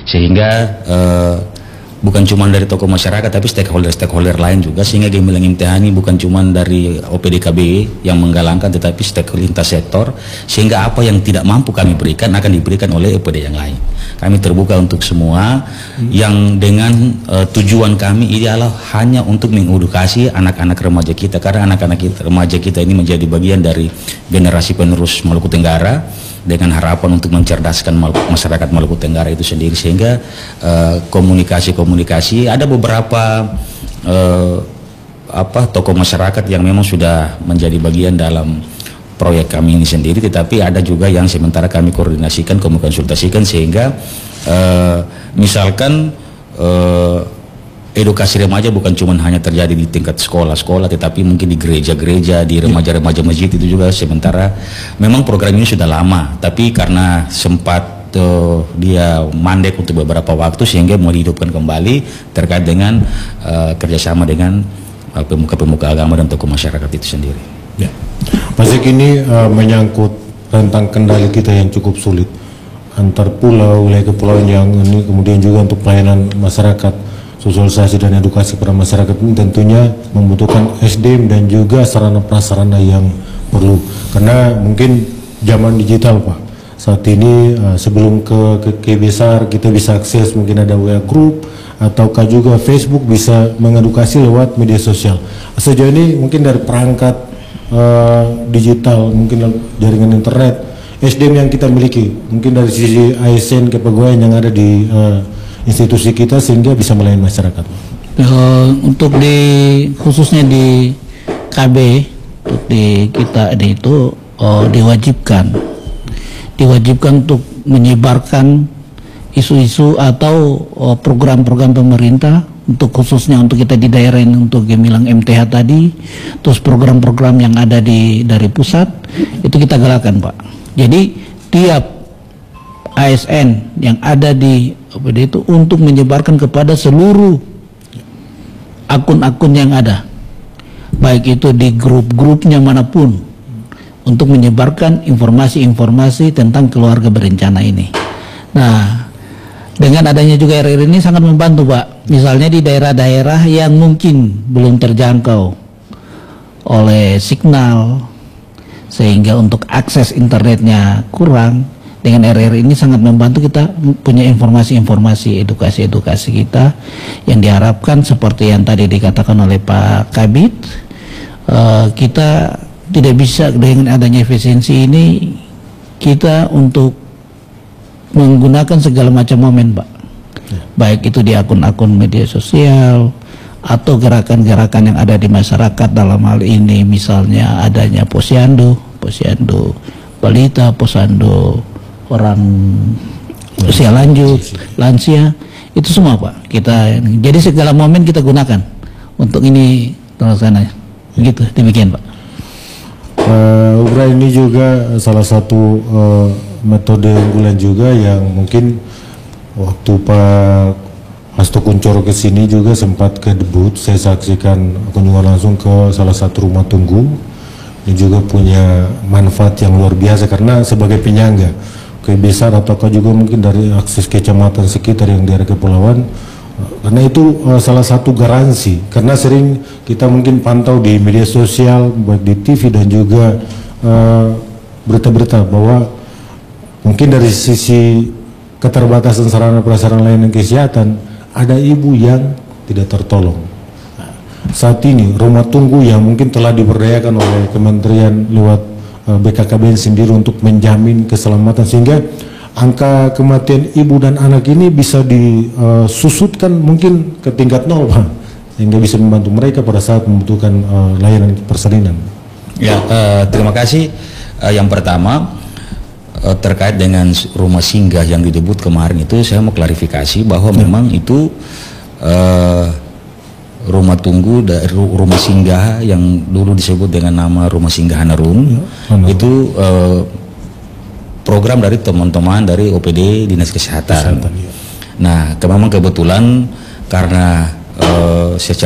sehingga bukan cuma dari tokoh masyarakat tapi stakeholder lain juga, sehingga Gemilang MTA ini bukan cuma dari OPDKB yang menggalangkan tetapi stakeholder lintas sektor, sehingga apa yang tidak mampu kami berikan akan diberikan oleh OPD yang lain. Kami terbuka untuk semua yang dengan tujuan kami ideal hanya untuk mengedukasi anak-anak remaja kita, karena anak-anak remaja kita ini menjadi bagian dari generasi penerus Maluku Tenggara dengan harapan untuk mencerdaskan masyarakat Maluku Tenggara itu sendiri, sehingga komunikasi ada beberapa tokoh masyarakat yang memang sudah menjadi bagian dalam proyek kami ini sendiri, tetapi ada juga yang sementara kami koordinasikan, kami konsultasikan, sehingga misalkan edukasi remaja bukan cuma hanya terjadi di tingkat sekolah-sekolah, tetapi mungkin di gereja-gereja, di remaja-remaja masjid itu juga. Sementara memang program ini sudah lama, tapi karena sempat dia mandek untuk beberapa waktu, sehingga mau dihidupkan kembali terkait dengan kerjasama dengan pemuka-pemuka agama dan tokoh masyarakat itu sendiri. Ya. Masih ini menyangkut rentang kendali kita yang cukup sulit antar pulau, wilayah kepulauan yang ini, kemudian juga untuk pelayanan masyarakat, sosialisasi dan edukasi pada masyarakat ini tentunya membutuhkan SDM dan juga sarana prasarana yang perlu, karena mungkin zaman digital Pak saat ini. Sebelum ke besar kita bisa akses, mungkin ada WA group ataukah juga Facebook, bisa mengedukasi lewat media sosial. Sejauh ini mungkin dari perangkat digital, mungkin jaringan internet, SDM yang kita miliki, mungkin dari sisi ASN kepegawaian yang ada di institusi kita, sehingga bisa melayani masyarakat. Untuk khususnya di KB, untuk di kita itu diwajibkan untuk menyebarkan isu-isu atau program-program pemerintah, untuk khususnya untuk kita di daerah ini, untuk Gemilang MTH tadi, terus program-program yang ada dari pusat itu kita galakkan Pak. Jadi tiap ASN yang ada di OPD itu untuk menyebarkan kepada seluruh akun-akun yang ada, baik itu di grup-grupnya manapun, untuk menyebarkan informasi-informasi tentang keluarga berencana ini. Nah, dengan adanya juga RR ini sangat membantu Pak. Misalnya di daerah-daerah yang mungkin belum terjangkau oleh signal, sehingga untuk akses internetnya kurang, dengan RR ini sangat membantu kita punya informasi-informasi, edukasi-edukasi kita yang diharapkan seperti yang tadi dikatakan oleh Pak Kabid. Kita tidak bisa dengan adanya efisiensi ini kita untuk menggunakan segala macam momen Pak, baik itu di akun-akun media sosial atau gerakan-gerakan yang ada di masyarakat. Dalam hal ini misalnya adanya posyandu balita, posyandu orang usia lansia, itu semua Pak kita. Jadi segala momen kita gunakan untuk ini terlaksana. Begitu, demikian Pak. Ubra ini juga salah satu metode unggulan juga yang mungkin waktu Pak Hasto Kuncoro ke sini juga sempat ke debut. Saya saksikan kunjungan langsung ke salah satu rumah tunggu. Ini juga punya manfaat yang luar biasa, karena sebagai penyangga ke besar ataukah juga mungkin dari akses kecamatan sekitar yang daerah kepulauan, karena itu salah satu garansi. Karena sering kita mungkin pantau di media sosial, baik di TV dan juga berita-berita bahwa mungkin dari sisi keterbatasan sarana prasarana layanan kesehatan ada ibu yang tidak tertolong. Saat ini rumah tunggu yang mungkin telah diberdayakan oleh Kementerian lewat BKKBN sendiri untuk menjamin keselamatan, sehingga angka kematian ibu dan anak ini bisa disusutkan mungkin ke tingkat 0 Pak, sehingga bisa membantu mereka pada saat membutuhkan layanan persalinan. Ya, terima kasih. Yang pertama terkait dengan rumah singgah yang didebut kemarin itu, saya mau klarifikasi bahwa memang itu rumah tunggu dari rumah singgah yang dulu disebut dengan nama Rumah Singgah Hanarun, itu program dari teman-teman dari OPD Dinas Kesehatan. Nah, memang kebetulan karena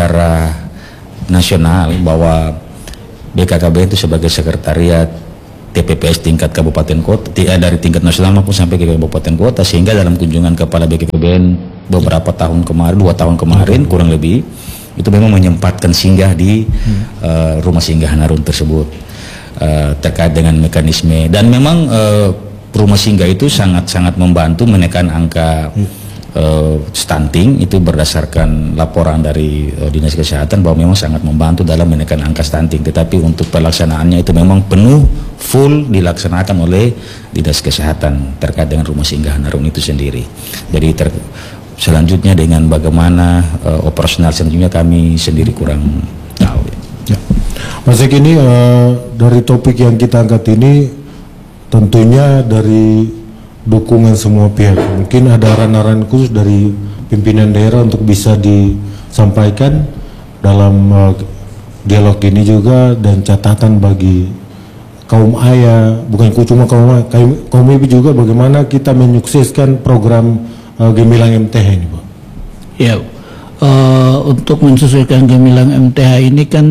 secara nasional bahwa BKKBN itu sebagai sekretariat TPPS tingkat kabupaten kota, dari tingkat nasional maupun sampai ke kabupaten kota, sehingga dalam kunjungan kepala BKKBN beberapa tahun kemarin, 2 tahun kemarin kurang lebih, itu memang menyempatkan singgah di rumah singgah Hanarun tersebut terkait dengan mekanisme, dan memang rumah singgah itu sangat membantu menekan angka stunting. Itu berdasarkan laporan dari Dinas Kesehatan bahwa memang sangat membantu dalam menekan angka stunting, tetapi untuk pelaksanaannya itu memang penuh full dilaksanakan oleh Dinas Kesehatan terkait dengan rumah singgah Hanarun itu sendiri. Jadi selanjutnya dengan bagaimana operasional selanjutnya kami sendiri kurang tahu. Ya. Mas Eki, ini dari topik yang kita angkat ini tentunya dari dukungan semua pihak. Mungkin ada arahan-arahan khusus dari pimpinan daerah untuk bisa disampaikan dalam dialog ini juga, dan catatan bagi kaum ayah, bukan cuma kaum ibu juga, bagaimana kita menyukseskan program Gemilang MTH ini, Pak. Ya, untuk mensukseskan Gemilang MTH ini kan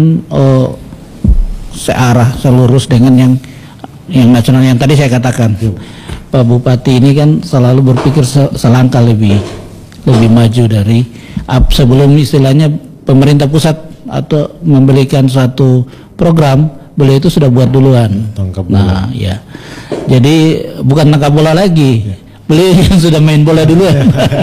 searah, selurus dengan yang nasional yang tadi saya katakan. Pak Bupati ini kan selalu berpikir selangkah lebih maju dari sebelum istilahnya pemerintah pusat atau memberikan suatu program, beliau itu sudah buat duluan. Nah, ya. Jadi bukan tangkap bola lagi. Beliau yang sudah main bola duluan.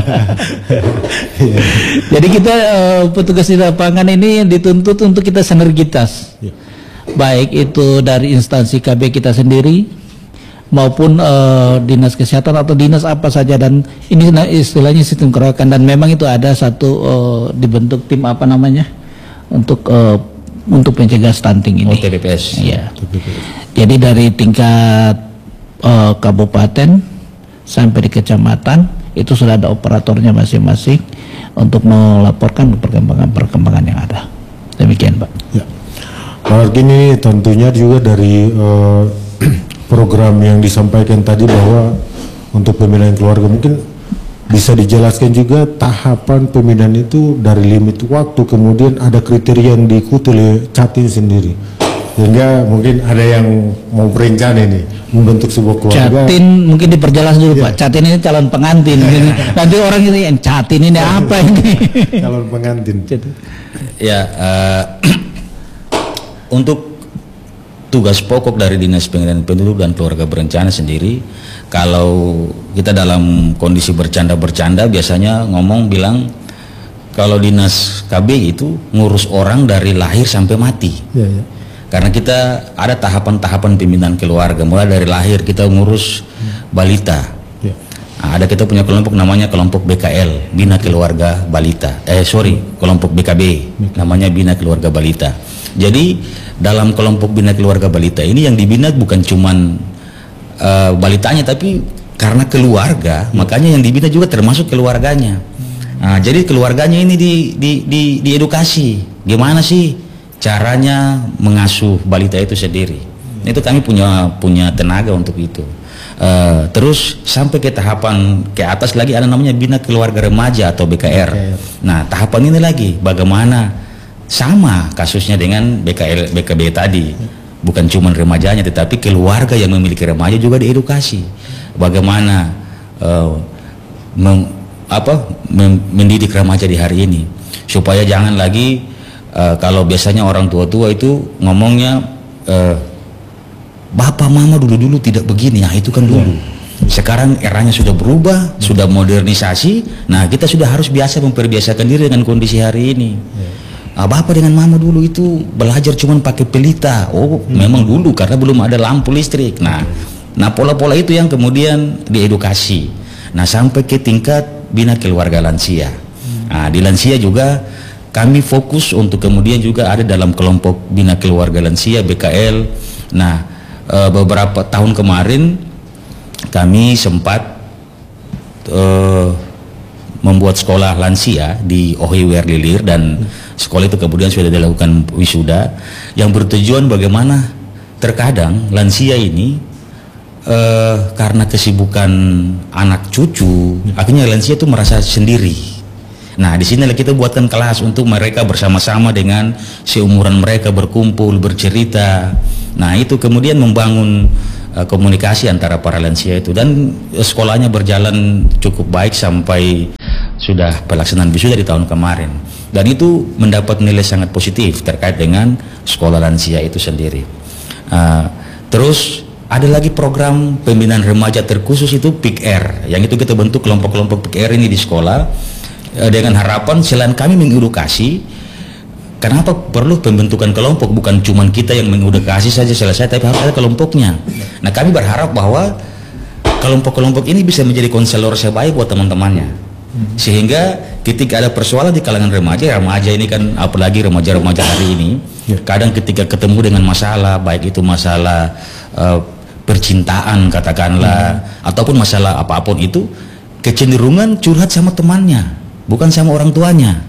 Jadi kita petugas di lapangan ini dituntut untuk kita sinergitas. Baik itu dari instansi KB kita sendiri maupun dinas kesehatan atau dinas apa saja, dan ini istilahnya sistem keroyokan, dan memang itu ada satu dibentuk tim apa namanya untuk mencegah stunting ini. TPPS. Iya. Jadi dari tingkat kabupaten sampai di kecamatan itu sudah ada operatornya masing-masing untuk melaporkan perkembangan yang ada. Demikian, Pak. Ya. Pak ini tentunya juga dari program yang disampaikan tadi bahwa untuk pemindahan keluarga, mungkin bisa dijelaskan juga tahapan pemindahan itu dari limit waktu, kemudian ada kriteria yang diikuti oleh Catin sendiri, sehingga mungkin ada yang mau berencana ini membentuk sebuah keluarga. Catin mungkin diperjelas dulu, Pak. Catin ini calon pengantin. Nanti orang ini yang Catin ini apa ini? Calon pengantin. Ya, untuk tugas pokok dari Dinas Pengendalian Penduduk dan Keluarga Berencana sendiri, kalau kita dalam kondisi bercanda-bercanda biasanya bilang kalau Dinas KB itu ngurus orang dari lahir sampai mati. Karena kita ada tahapan-tahapan pembinaan keluarga, mulai dari lahir kita ngurus balita. Nah, ada kita punya kelompok namanya kelompok BKL, Bina Keluarga Balita. Kelompok BKB namanya Bina Keluarga Balita. Jadi dalam kelompok Bina Keluarga Balita ini yang dibina bukan cuman balitanya, tapi karena keluarga, makanya yang dibina juga termasuk keluarganya. Nah, jadi keluarganya ini diedukasi, gimana sih caranya mengasuh balita itu sendiri. Itu kami punya tenaga untuk itu. Terus sampai ke tahapan ke atas lagi ada namanya Bina Keluarga Remaja atau BKR. Nah, tahapan ini lagi bagaimana sama kasusnya dengan BKB tadi, bukan cuma remajanya tetapi keluarga yang memiliki remaja juga diedukasi bagaimana mendidik remaja di hari ini, supaya jangan lagi kalau biasanya orang tua-tua itu ngomongnya bapak mama dulu tidak begini. Nah, itu kan dulu. Sekarang eranya sudah berubah, sudah modernisasi. Nah, kita sudah harus biasa memperbiasakan diri dengan kondisi hari ini. Bapak dengan mama dulu itu belajar cuman pakai pelita. Memang dulu karena belum ada lampu listrik. Nah pola-pola itu yang kemudian diedukasi. Nah, sampai ke tingkat Bina Keluarga Lansia. Nah, di lansia juga kami fokus untuk kemudian juga ada dalam kelompok Bina Keluarga Lansia BKL. Nah, beberapa tahun kemarin kami sempat membuat sekolah lansia di Ohiwer Lilir, dan sekolah itu kemudian sudah dilakukan wisuda, yang bertujuan bagaimana terkadang lansia ini karena kesibukan anak cucu, akhirnya lansia itu merasa sendiri. Nah, di sinilah kita buatkan kelas untuk mereka bersama-sama dengan seumuran mereka berkumpul, bercerita. Nah, itu kemudian membangun komunikasi antara para lansia itu, dan sekolahnya berjalan cukup baik sampai sudah pelaksanaan wisuda di tahun kemarin. Dan itu mendapat nilai sangat positif terkait dengan sekolah lansia itu sendiri. Terus ada lagi program pembinaan remaja terkhusus itu PIKR, yang itu kita bentuk kelompok-kelompok PIKR ini di sekolah dengan harapan selain kami mengedukasi, kenapa perlu pembentukan kelompok, bukan cuma kita yang mengedukasi saja selesai, tapi harus ada kelompoknya. Nah, kami berharap bahwa kelompok-kelompok ini bisa menjadi konselor sebaik buat teman-temannya, sehingga ketika ada persoalan di kalangan remaja ini kan, apalagi remaja-remaja hari ini, kadang ketika ketemu dengan masalah, baik itu masalah percintaan katakanlah, ataupun masalah apapun itu, kecenderungan curhat sama temannya, bukan sama orang tuanya.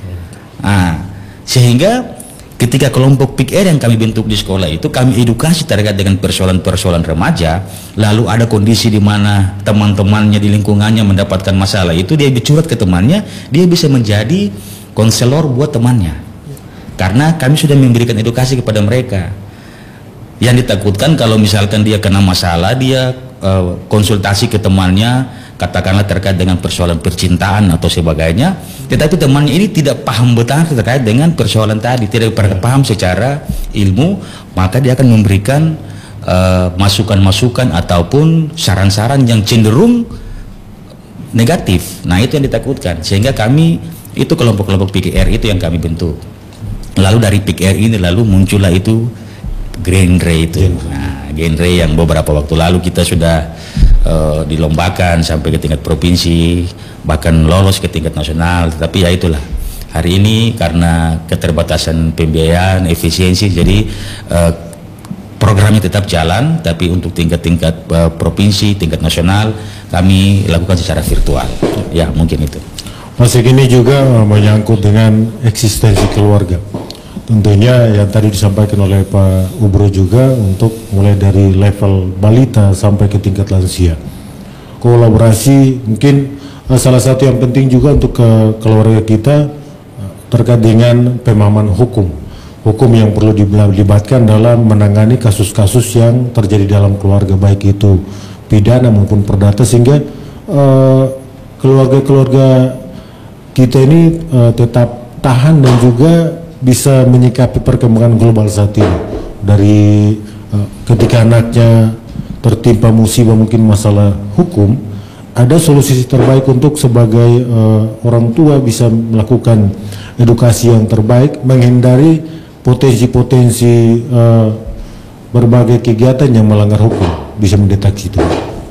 Sehingga ketika kelompok PIKR yang kami bentuk di sekolah itu, kami edukasi terkait dengan persoalan-persoalan remaja, lalu ada kondisi di mana teman-temannya di lingkungannya mendapatkan masalah itu, dia curhat ke temannya, dia bisa menjadi konselor buat temannya, karena kami sudah memberikan edukasi kepada mereka. Yang ditakutkan kalau misalkan dia kena masalah, dia konsultasi ke temannya, katakanlah terkait dengan persoalan percintaan atau sebagainya, tetapi temannya ini tidak paham betul terkait dengan persoalan tadi, tidak paham secara ilmu, maka dia akan memberikan masukan-masukan ataupun saran-saran yang cenderung negatif. Nah, itu yang ditakutkan, sehingga kami itu kelompok-kelompok PIKR itu yang kami bentuk. Lalu dari PIKR ini lalu muncullah itu genre itu. Nah, genre yang beberapa waktu lalu kita sudah dilombakan sampai ke tingkat provinsi, bahkan lolos ke tingkat nasional. Tapi ya itulah, hari ini karena keterbatasan pembiayaan, efisiensi, jadi programnya tetap jalan, tapi untuk tingkat-tingkat provinsi, tingkat nasional kami lakukan secara virtual. Ya, mungkin itu. Masih ini juga menyangkut dengan eksistensi keluarga. Tentunya yang tadi disampaikan oleh Pak Ubro juga, untuk mulai dari level balita sampai ke tingkat lansia. Kolaborasi mungkin salah satu yang penting juga untuk keluarga kita terkait dengan pemahaman hukum. Hukum yang perlu dilibatkan dalam menangani kasus-kasus yang terjadi dalam keluarga, baik itu pidana maupun perdata, sehingga keluarga-keluarga kita ini tetap tahan dan juga bisa menyikapi perkembangan global saat ini. Dari ketika anaknya tertimpa musibah, mungkin masalah hukum, ada solusi terbaik untuk sebagai orang tua bisa melakukan edukasi yang terbaik, menghindari potensi-potensi berbagai kegiatan yang melanggar hukum, bisa mendeteksi itu.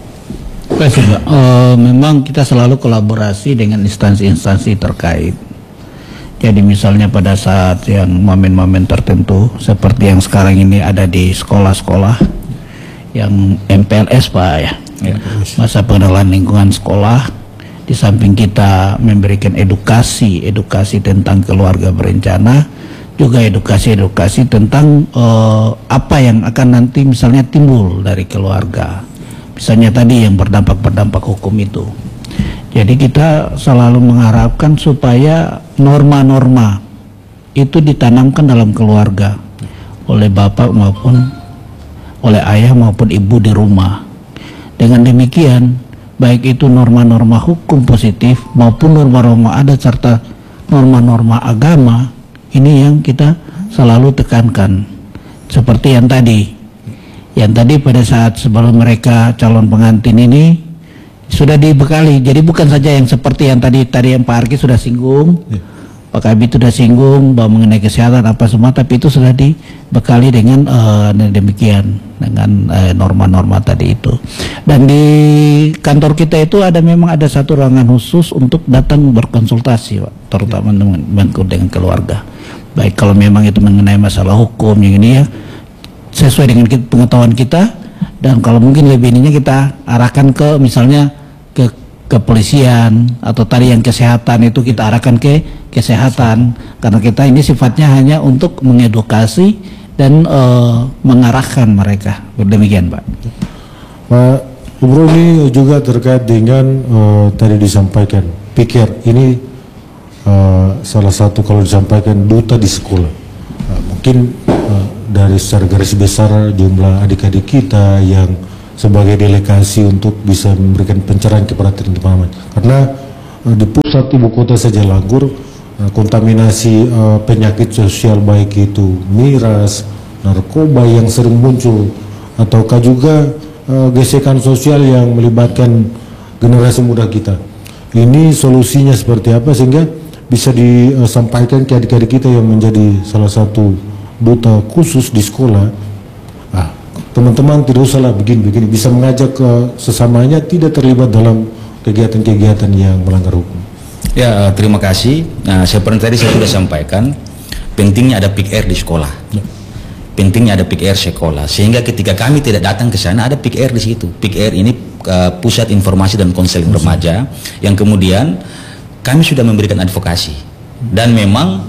Memang kita selalu kolaborasi dengan instansi-instansi terkait. Jadi misalnya pada saat yang momen-momen tertentu seperti yang sekarang ini ada di sekolah-sekolah yang MPLS Pak ya, masa pengenalan lingkungan sekolah, di samping kita memberikan edukasi tentang keluarga berencana, juga edukasi tentang apa yang akan nanti misalnya timbul dari keluarga, misalnya tadi yang berdampak hukum itu. Jadi kita selalu mengharapkan supaya norma-norma itu ditanamkan dalam keluarga oleh bapak maupun oleh ayah maupun ibu di rumah. Dengan demikian, baik itu norma-norma hukum positif maupun norma-norma adat serta norma-norma agama, ini yang kita selalu tekankan. Seperti yang tadi pada saat sebelum mereka calon pengantin ini sudah dibekali. Jadi bukan saja yang seperti yang tadi yang Pak Arki sudah singgung, Pak Kabit sudah singgung bahwa mengenai kesehatan apa semua, tapi itu sudah dibekali dengan demikian, dengan norma-norma tadi itu. Dan di kantor kita itu memang ada satu ruangan khusus untuk datang berkonsultasi, Pak, terutama dengan keluarga. Baik kalau memang itu mengenai masalah hukum yang ini ya, sesuai dengan pengetahuan kita, dan kalau mungkin lebih ininya kita arahkan ke misalnya ke kepolisian, atau tadi yang kesehatan itu kita arahkan ke kesehatan, karena kita ini sifatnya hanya untuk mengedukasi dan mengarahkan mereka. Demikian Pak. Pak Ubro, ini juga terkait dengan tadi disampaikan pikir ini salah satu kalau disampaikan duta di sekolah. Mungkin dari secara garis besar jumlah adik-adik kita yang sebagai delegasi untuk bisa memberikan pencerahan kepada teman-teman. Karena di pusat ibu kota saja Langgur, kontaminasi penyakit sosial baik itu miras, narkoba yang sering muncul, ataukah juga gesekan sosial yang melibatkan generasi muda kita. Ini solusinya seperti apa sehingga bisa disampaikan ke adik-adik kita yang menjadi salah satu duta khusus di sekolah. Teman-teman tidak usahlah begini-begini, bisa mengajak ke sesamanya tidak terlibat dalam kegiatan-kegiatan yang melanggar hukum. Ya, terima kasih. Nah, seperti tadi saya sudah sampaikan, pentingnya ada pick air di sekolah. Pentingnya ada pick air sekolah, sehingga ketika kami tidak datang ke sana ada pick air di situ. Pick air ini pusat informasi dan konseling remaja yang kemudian kami sudah memberikan advokasi, dan memang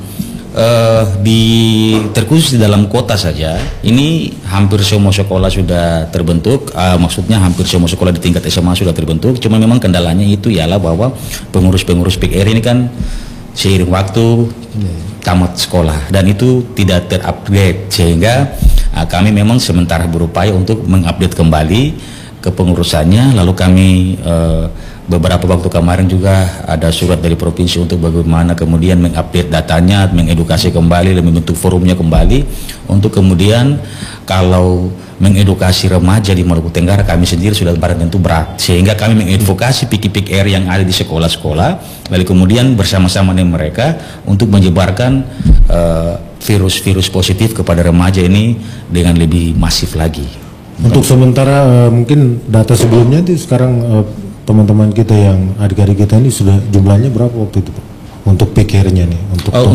terkhusus di dalam kota saja ini hampir semua sekolah sudah terbentuk, maksudnya hampir semua sekolah di tingkat SMA sudah terbentuk. Cuma memang kendalanya itu ialah bahwa pengurus-pengurus pick air ini kan seiring waktu tamat sekolah dan itu tidak terupgrade, sehingga kami memang sementara berupaya untuk mengupdate kembali kepengurusannya. Lalu kami beberapa waktu kemarin juga ada surat dari provinsi untuk bagaimana kemudian mengupdate datanya, mengedukasi kembali, membentuk forumnya kembali untuk kemudian kalau mengedukasi remaja di Maluku Tenggara kami sendiri sudah barang tentu berat, sehingga kami mengadvokasi pick air yang ada di sekolah-sekolah, lalu kemudian bersama-sama dengan mereka untuk menyebarkan virus-virus positif kepada remaja ini dengan lebih masif lagi. Untuk sementara mungkin data sebelumnya itu sekarang teman-teman kita yang adik-adik kita ini sudah jumlahnya berapa waktu itu Pak? Untuk pick air-nya nih,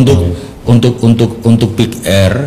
untuk pick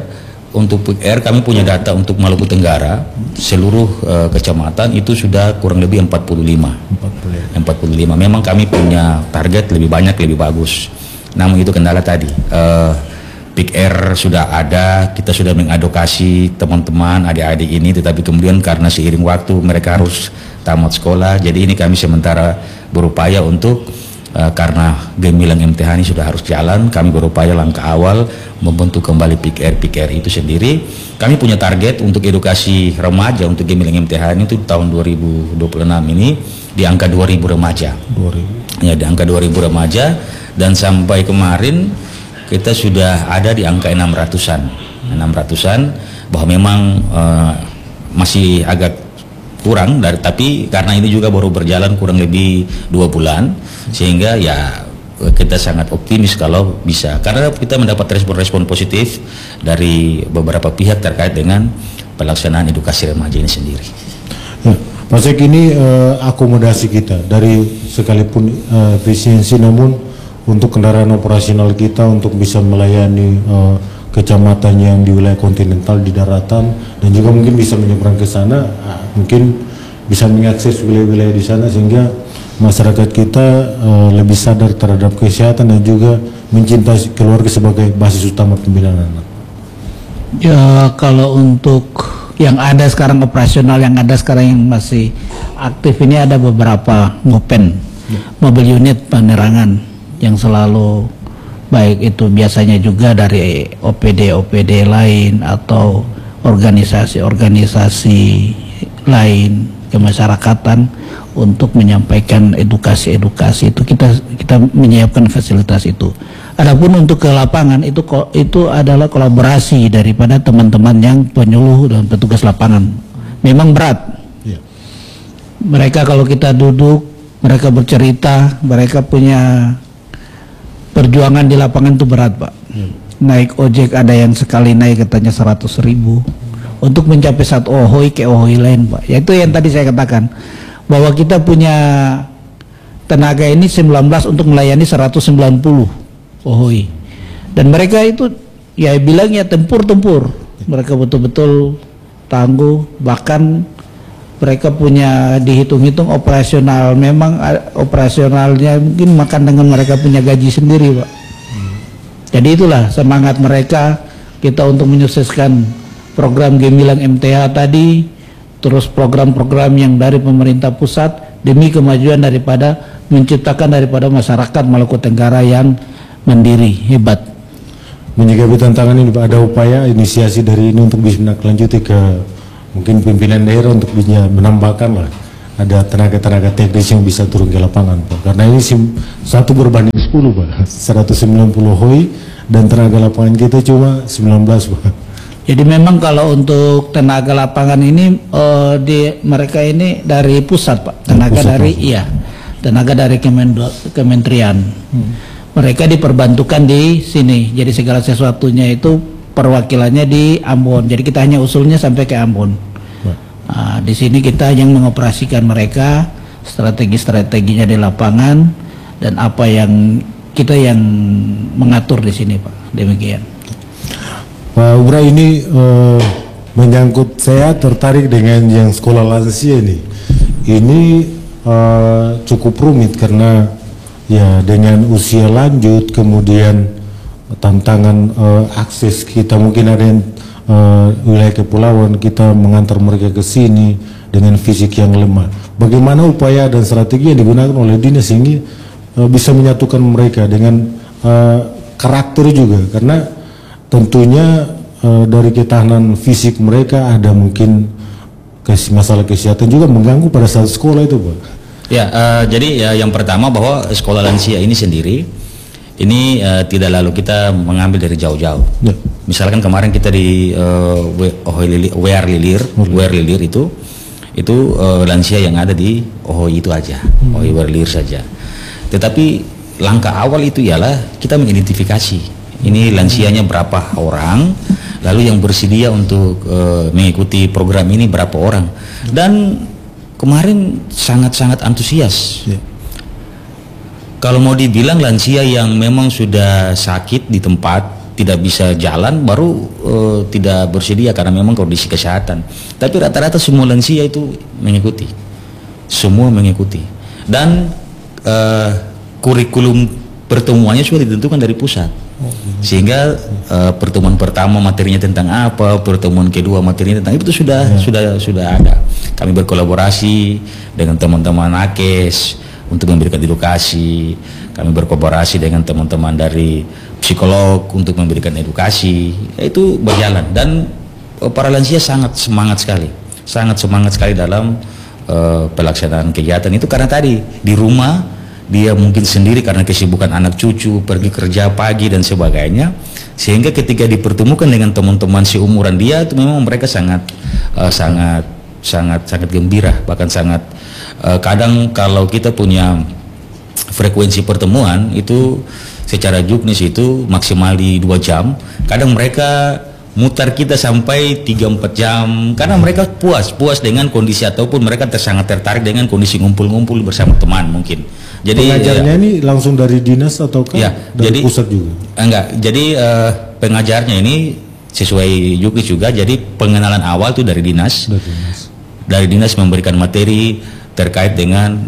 air kami punya data untuk Maluku Tenggara seluruh kecamatan itu sudah kurang lebih 45. Memang kami punya target lebih banyak, lebih bagus. Namun itu kendala tadi. Pick air sudah ada, kita sudah mengadvokasi teman-teman adik-adik ini, tetapi kemudian karena seiring waktu mereka harus tamat sekolah, jadi ini kami sementara berupaya untuk karena gemilang MTH ini sudah harus jalan, kami berupaya langkah awal membentuk kembali pick air itu sendiri. Kami punya target untuk edukasi remaja untuk gemilang MTH ini itu tahun 2026 ini di angka 2.000 remaja. Ya, di angka 2.000 remaja, dan sampai kemarin kita sudah ada di angka 600-an, bahwa memang masih agak kurang tapi karena ini juga baru berjalan kurang lebih 2 bulan, sehingga ya kita sangat optimis kalau bisa, karena kita mendapat respon-respon positif dari beberapa pihak terkait dengan pelaksanaan edukasi remaja ini sendiri. Ya, Pak Sek, ini akomodasi kita dari sekalipun efisiensi, namun untuk kendaraan operasional kita untuk bisa melayani kecamatan yang di wilayah kontinental di daratan dan juga mungkin bisa menyeberang ke sana, mungkin bisa mengakses wilayah-wilayah di sana sehingga masyarakat kita lebih sadar terhadap kesehatan dan juga mencintai keluarga sebagai basis utama pembinaan anak. Ya, kalau untuk yang ada sekarang operasional, yang ada sekarang yang masih aktif ini ada beberapa mopen, mobil unit penerangan yang selalu baik itu biasanya juga dari OPD lain atau organisasi lain kemasyarakatan untuk menyampaikan edukasi itu kita menyiapkan fasilitas itu. Adapun untuk ke lapangan itu adalah kolaborasi daripada teman-teman yang penyuluh dan petugas lapangan. Memang berat. Mereka kalau kita duduk, mereka bercerita, mereka punya perjuangan di lapangan itu berat Pak. Naik ojek ada yang sekali naik katanya 100.000 untuk mencapai satu ohoi ke ohoi lain Pak. Yaitu yang tadi saya katakan bahwa kita punya tenaga ini 19 untuk melayani 190 ohoi, dan mereka itu ya bilangnya tempur, mereka betul-betul tangguh, bahkan mereka punya dihitung-hitung operasional, memang operasionalnya mungkin makan dengan mereka punya gaji sendiri Pak. Jadi itulah semangat mereka kita untuk menyukseskan program Gemilang MTH tadi, terus program-program yang dari pemerintah pusat demi kemajuan daripada menciptakan daripada masyarakat Maluku Tenggara yang mandiri, hebat. Menyikapi tantangan ini Pak, ada upaya inisiasi dari ini untuk bisa menindaklanjuti ke mungkin pimpinan daerah untuk bisa menambahkan lah ada tenaga-tenaga teknis yang bisa turun ke lapangan Pak. Karena ini satu berbanding 10 Pak, 190 hoi dan tenaga lapangan kita cuma 19 Pak. Jadi memang kalau untuk tenaga lapangan ini mereka ini dari pusat Pak, tenaga dari kementerian. Mereka diperbantukan di sini, jadi segala sesuatunya itu perwakilannya di Ambon. Jadi kita hanya usulnya sampai ke Ambon. Di sini kita yang mengoperasikan mereka, strategi-strateginya di lapangan, dan apa yang kita yang mengatur di sini Pak. Demikian. Pak Ubra, ini menyangkut, saya tertarik dengan yang sekolah lansia ini. Ini cukup rumit karena ya dengan usia lanjut, kemudian tantangan akses kita, mungkin ada yang wilayah kepulauan, kita mengantar mereka ke sini dengan fisik yang lemah. Bagaimana upaya dan strategi yang digunakan oleh dinas ini bisa menyatukan mereka dengan karakter juga, karena tentunya dari ketahanan fisik mereka ada mungkin masalah kesehatan juga mengganggu pada saat sekolah itu Pak. Ya, jadi ya, yang pertama bahwa sekolah lansia ini sendiri ini tidak lalu kita mengambil dari jauh-jauh. Ya. Misalkan kemarin kita di WR Lilir itu lansia yang ada di Ohoi itu aja, Ohoi WR Lilir saja. Tetapi langkah awal itu ialah kita mengidentifikasi ini lansianya berapa orang, lalu yang bersedia untuk mengikuti program ini berapa orang, dan kemarin sangat-sangat antusias. Ya. Kalau mau dibilang lansia yang memang sudah sakit di tempat, tidak bisa jalan, baru tidak bersedia karena memang kondisi kesehatan. Tapi rata-rata semua lansia itu mengikuti, semua mengikuti. Dan kurikulum pertemuannya sudah ditentukan dari pusat. Sehingga pertemuan pertama materinya tentang apa, pertemuan kedua materinya tentang itu sudah ada. Kami berkolaborasi dengan teman-teman AKES untuk memberikan edukasi. Kami berkolaborasi dengan teman-teman dari psikolog untuk memberikan edukasi. Itu berjalan dan para lansia sangat semangat sekali dalam pelaksanaan kegiatan itu, karena tadi di rumah dia mungkin sendiri karena kesibukan anak cucu, pergi kerja pagi dan sebagainya, sehingga ketika dipertemukan dengan teman-teman seumuran dia itu memang mereka sangat gembira, bahkan sangat kadang kalau kita punya frekuensi pertemuan itu secara juknis itu maksimal di 2 jam, kadang mereka mutar kita sampai 3-4 jam karena mereka puas dengan kondisi ataupun mereka sangat tertarik dengan kondisi ngumpul-ngumpul bersama teman mungkin. Jadi pengajarnya ini langsung dari dinas ataukah dari pusat juga? Enggak. Jadi pengajarnya ini sesuai juknis juga. Jadi pengenalan awal itu dari dinas. Dari dinas memberikan materi terkait dengan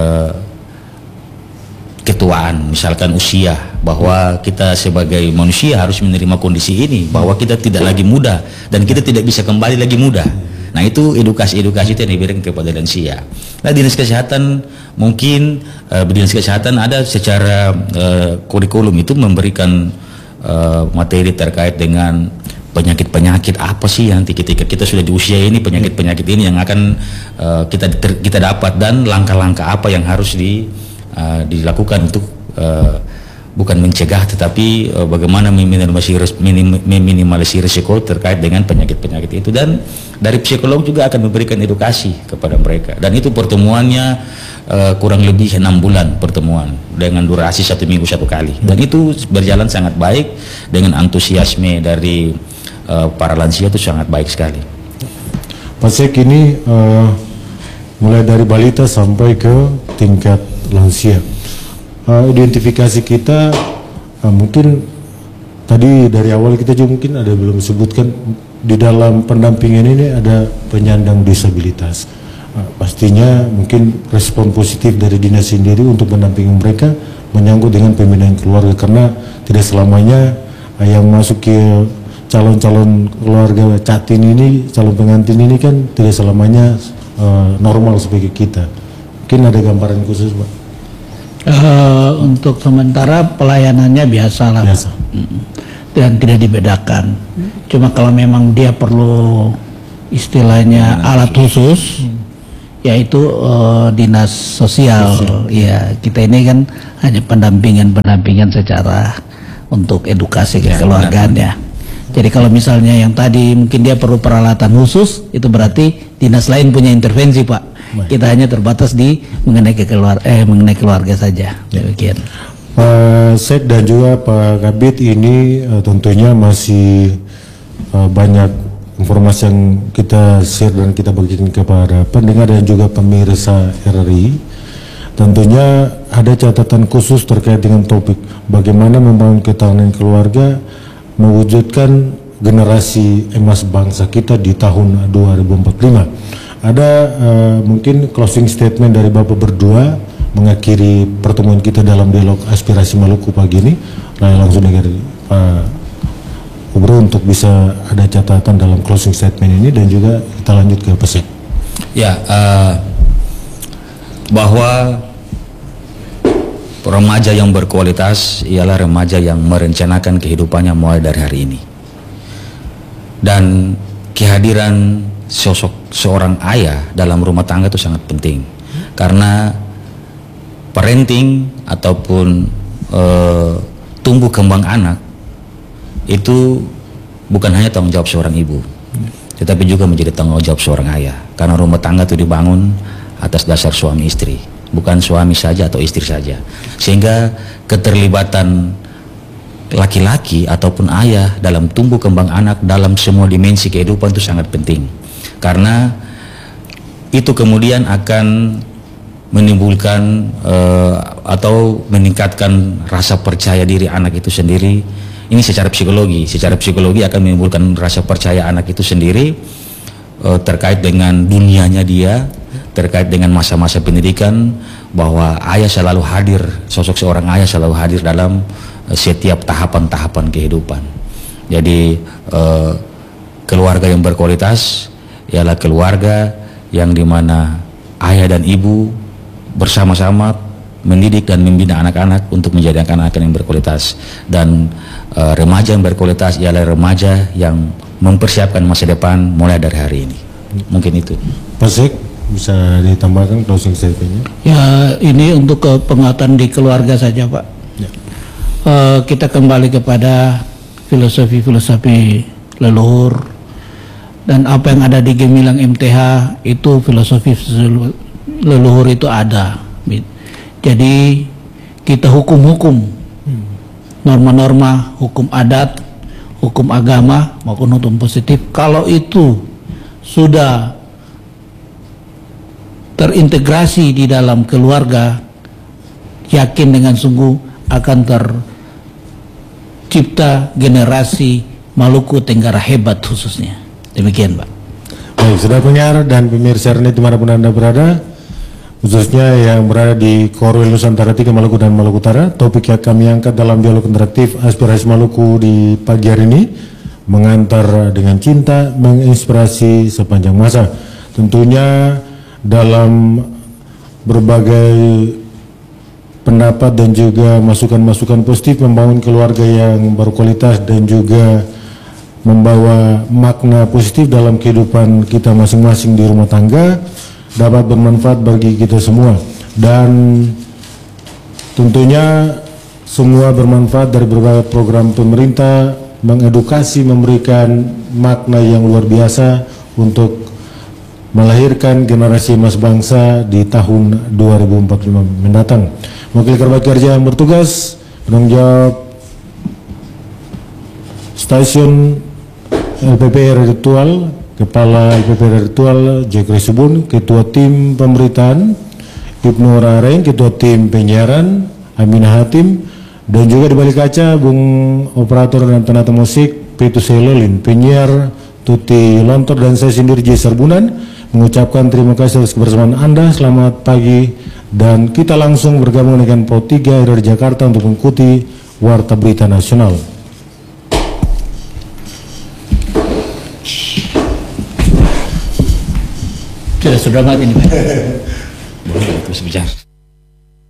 ketuaan, misalkan usia, bahwa kita sebagai manusia harus menerima kondisi ini, bahwa kita tidak lagi muda dan kita tidak bisa kembali lagi muda. Nah, itu edukasi itu yang diberikan kepada lansia. Nah, dinas kesehatan mungkin dinas kesehatan ada secara kurikulum itu memberikan materi terkait dengan penyakit-penyakit apa sih yang ketika kita sudah di usia ini, penyakit-penyakit ini yang akan kita dapat, dan langkah-langkah apa yang harus dilakukan untuk bukan mencegah tetapi bagaimana meminimalisir risiko terkait dengan penyakit-penyakit itu. Dan dari psikolog juga akan memberikan edukasi kepada mereka, dan itu pertemuannya kurang lebih 6 bulan pertemuan dengan durasi 1 minggu 1 kali, dan itu berjalan sangat baik dengan antusiasme dari para lansia itu sangat baik sekali. Pak Sek, ini mulai dari balita sampai ke tingkat lansia, identifikasi kita mungkin tadi dari awal kita juga mungkin ada belum sebutkan di dalam pendampingan ini ada penyandang disabilitas. Pastinya mungkin respon positif dari dinas sendiri untuk mendampingi mereka menyangkut dengan pembinaan keluarga, karena tidak selamanya yang masuk ke calon-calon keluarga catin ini, calon pengantin ini kan tidak selamanya normal sebagai kita. Mungkin ada gambaran khusus, Pak? Untuk sementara pelayanannya biasa lah, Biasa. dan tidak dibedakan. Cuma kalau memang dia perlu istilahnya alat khusus, yaitu dinas sosial. Ya, kita ini kan hanya pendampingan secara untuk edukasi kekeluargaan ya. Jadi kalau misalnya yang tadi mungkin dia perlu peralatan khusus, itu berarti dinas lain punya intervensi, Pak. Kita hanya terbatas di mengenai keluarga saja. Demikian. Pak Sek dan juga Pak Kabit, ini tentunya masih banyak informasi yang kita share dan kita bagikan kepada pendengar dan juga pemirsa RRI. Tentunya ada catatan khusus terkait dengan topik bagaimana membangun ketahanan keluarga, mewujudkan generasi emas bangsa kita di tahun 2045. Ada mungkin closing statement dari Bapak berdua mengakhiri pertemuan kita dalam dialog aspirasi Maluku pagi ini. Nah, langsung dari Pak Ubro untuk bisa ada catatan dalam closing statement ini, dan juga kita lanjut ke pesan. Ya, bahwa remaja yang berkualitas ialah remaja yang merencanakan kehidupannya mulai dari hari ini. Dan kehadiran sosok seorang ayah dalam rumah tangga itu sangat penting, karena parenting ataupun tumbuh kembang anak itu bukan hanya tanggung jawab seorang ibu, tetapi juga menjadi tanggung jawab seorang ayah, karena rumah tangga itu dibangun atas dasar suami istri, bukan suami saja atau istri saja. Sehingga keterlibatan laki-laki ataupun ayah dalam tumbuh kembang anak dalam semua dimensi kehidupan itu sangat penting, karena itu kemudian akan menimbulkan atau meningkatkan rasa percaya diri anak itu sendiri. Ini secara psikologi akan menimbulkan rasa percaya anak itu sendiri terkait dengan dunianya dia, terkait dengan masa-masa pendidikan, bahwa ayah selalu hadir, sosok seorang ayah selalu hadir dalam setiap tahapan-tahapan kehidupan. Jadi keluarga yang berkualitas ialah keluarga yang dimana ayah dan ibu bersama-sama mendidik dan membina anak-anak untuk menjadi anak-anak yang berkualitas. Dan remaja yang berkualitas ialah remaja yang mempersiapkan masa depan mulai dari hari ini. Mungkin itu. Pak Sek, bisa ditambahkan closing statement-nya? Ya, ini untuk penguatan di keluarga saja, Pak. Ya. Kita kembali kepada filosofi leluhur, dan apa yang ada di Gemilang MTH itu filosofi leluhur itu ada. Jadi kita hukum-hukum, norma-norma hukum adat, hukum agama maupun hukum positif, kalau itu sudah terintegrasi di dalam keluarga, yakin dengan sungguh akan tercipta generasi Maluku Tenggara hebat khususnya. Demikian, Pak. Baik, saudara pendengar dan pemirsa RRI dimanapun Anda berada, khususnya yang berada di Korwil Nusantara 3 Maluku dan Maluku Utara, topik yang kami angkat dalam dialog interaktif aspirasi Maluku di pagi hari ini, mengantar dengan cinta, menginspirasi sepanjang masa. Tentunya dalam berbagai pendapat dan juga masukan-masukan positif membangun keluarga yang berkualitas dan juga membawa makna positif dalam kehidupan kita masing-masing di rumah tangga, dapat bermanfaat bagi kita semua. Dan tentunya semua bermanfaat dari berbagai program pemerintah, mengedukasi, memberikan makna yang luar biasa untuk melahirkan generasi emas bangsa di tahun 2045 mendatang. Wakil Kepala Kerja yang bertugas, penanggung jawab stasiun LPPR Ritual, Kepala LPPR Ritual Jekri Subun, Ketua Tim Pemberitaan Ibnu Rareng, Ketua Tim Penyiaran Aminah Hatim, dan juga di balik kaca Bung Operator dan penata musik Pitu Selolin, penyiar Tuti Lontor, dan saya sendiri J. Sarbunan mengucapkan terima kasih atas kebersamaan Anda. Selamat pagi, dan kita langsung bergabung dengan Pro 3 dari Jakarta untuk mengikuti Warta Berita Nasional. Sudah mati ini, Pak. Boleh terus bicara.